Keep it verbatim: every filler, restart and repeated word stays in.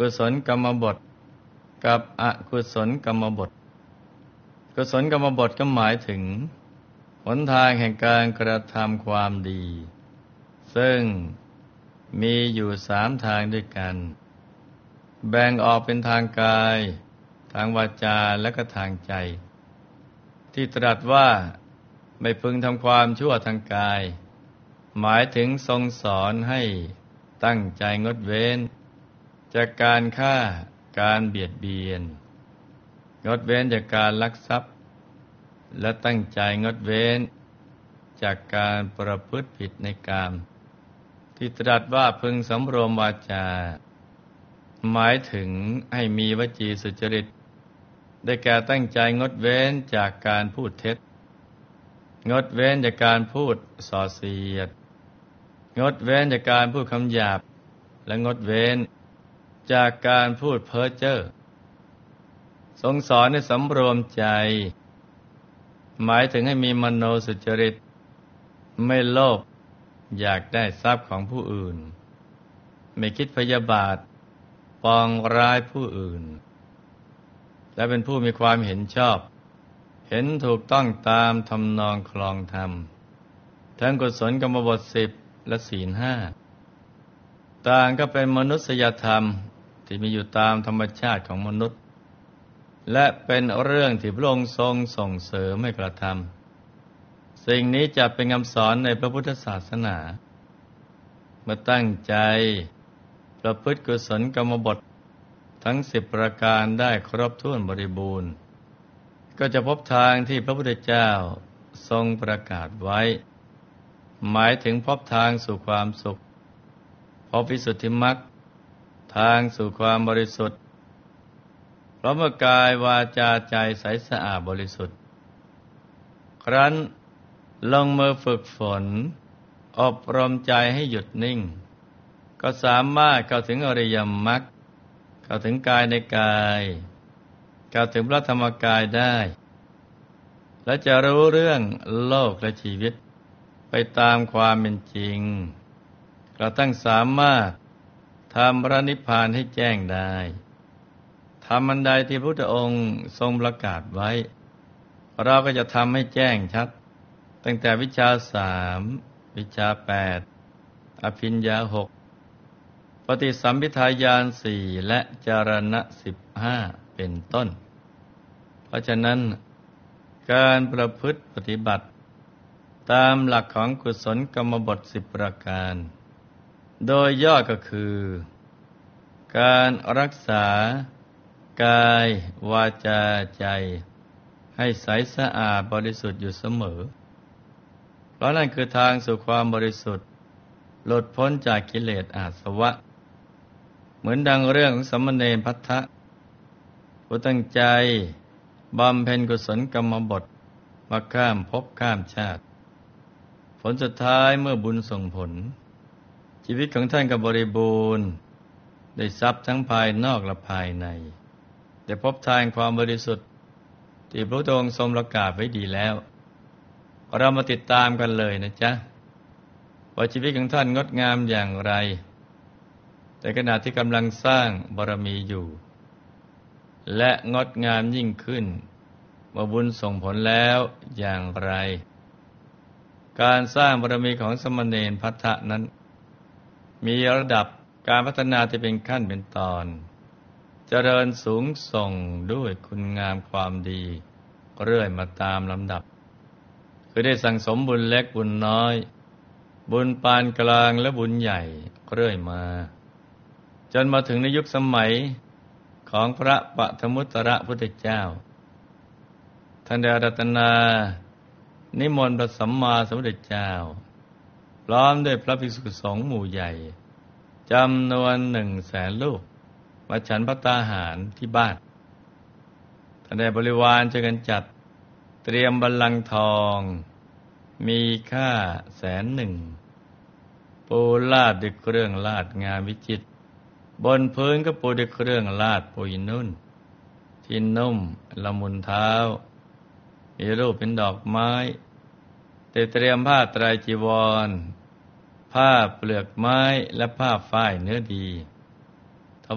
กุศลกรรมบทกับอกุศลกรรมบทกุศลกรรมบทก็หมายถึงหนทางแห่งการกระทำความดีซึ่งมีอยู่สามทางด้วยกันแบ่งออกเป็นทางกายทางวาจาและก็ทางใจที่ตรัสว่าไม่พึงทำความชั่วทางกายหมายถึงทรงสอนให้ตั้งใจงดเว้นจากการฆ่าการเบียดเบียนงดเว้นจากการลักทรัพย์และตั้งใจงดเว้นจากการประพฤติผิดในกามที่ตรัสว่าพึงสำรวมวาจาหมายถึงให้มีวจีสุจริตได้แก่ตั้งใจงดเว้นจากการพูดเท็จงดเว้นจากการพูดส่อเสียดงดเว้นจากการพูดคำหยาบและงดเว้นจากการพูดเพ้อเจ้อทรงสอนให้สำรวมใจหมายถึงให้มีมโนสุจริตไม่โลภอยากได้ทรัพย์ของผู้อื่นไม่คิดพยาบาทปองร้ายผู้อื่นและเป็นผู้มีความเห็นชอบเห็นถูกต้องตามทำนองคลองธรรมทั้งกุศลกรรมบทสิบและศีลห้าต่างก็เป็นมนุษยธรรมที่มีอยู่ตามธรรมชาติของมนุษย์และเป็นเรื่องที่พระองค์ทรงส่งเสริมให้กระทำสิ่งนี้จะเป็นคำสอนในพระพุทธศาสนาเมื่อตั้งใจประพฤติกุศลกรรมบททั้งสิบประการได้ครบถ้วนบริบูรณ์ก็จะพบทางที่พระพุทธเจ้าทรงประกาศไว้หมายถึงพบทางสู่ความสุขพบวิสุทธิมรรคทางสู่ความบริสุทธิ์เพราะเมื่อกายวาจาใจใสสะอาดบริสุทธิ์ครั้นลงมือฝึกฝนอบรมใจให้หยุดนิ่งก็สามารถเข้าถึงอริยมรรคเข้าถึงกายในกายเข้าถึงพระธรรมกายได้และจะรู้เรื่องโลกและชีวิตไปตามความเป็นจริงกระทั่งสามารถทำพระนิพพานให้แจ้งได้ธรรมอันใดที่พระพุทธองค์ทรงประกาศไว้เราก็จะทำให้แจ้งชัดตั้งแต่วิชาสามวิชาแปดอภิญญาหกปฏิสัมภิทาญาณสี่และจารณะสิบห้าเป็นต้นเพราะฉะนั้นการประพฤติปฏิบัติตามหลักของกุศลกรรมบทสิบประการโดยย่อก็คือการรักษากายวาจาใจให้ใสสะอาดบริสุทธิ์อยู่เสมอเพราะนั่นคือทางสู่ความบริสุทธิ์หลุดพ้นจากกิเลสอาสวะเหมือนดังเรื่องของสมณเณรพัทธะผู้ตั้งใจบำเพ็ญกุศลกรรมบทมาข้ามภพข้ามชาติผลสุดท้ายเมื่อบุญส่งผลชีวิตของท่านก็บริบูรณ์ได้ทรัพย์ทั้งภายนอกและภายในได้พบทางความบริสุทธิ์ที่พระพุทธองค์ทรงประกาศไว้ดีแล้วเรามาติดตามกันเลยนะจ๊ะว่าชีวิตของท่านงดงามอย่างไรแต่ขณะที่กำลังสร้างบารมีอยู่และงดงามยิ่งขึ้นเมื่อบุญส่งผลแล้วอย่างไรการสร้างบารมีของสมณเณรพัทธะนั้นมีระดับการพัฒนาที่เป็นขั้นเป็นตอนเจริญสูงส่งด้วยคุณงามความดีเรื่อยมาตามลำดับคือได้สั่งสมบุญเล็กบุญน้อยบุญปานกลางและบุญใหญ่เรื่อยมาจนมาถึงในยุคสมัยของพระปฐมุตตรพุทธเจ้าท่านได้อาราธนานิมนต์พระสัมมาสัมพุทธเจ้าพร้อมด้วยพระภิกษุสงฆ์หมู่ใหญ่จำนวนหนึ่งแสนลูกมาฉันภัตตาหารที่บ้านท่านได้บริวารช่วยกันจัดเตรียมบัลลังก์ทองมีค่าแสนหนึ่งปูลาดด้วยเครื่องลาดงามวิจิตรบนพื้นก็ปูด้วยเครื่องลาดปุยนุ่นที่นุ่มละมุนเท้ามีรูปเป็นดอกไม้ได้เตรียมผ้าไตรจีวรผ้าเปลือกไม้และผ้าฝ้ายเนื้อดี